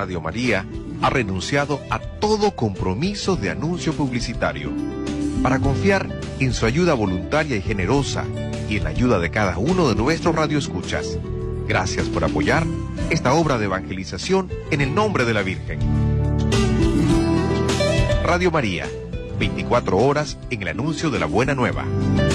Radio María ha renunciado a todo compromiso de anuncio publicitario para confiar en su ayuda voluntaria y generosa y en la ayuda de cada uno de nuestros radioescuchas. Gracias por apoyar esta obra de evangelización en el nombre de la Virgen. Radio María, 24 horas en el anuncio de la buena nueva.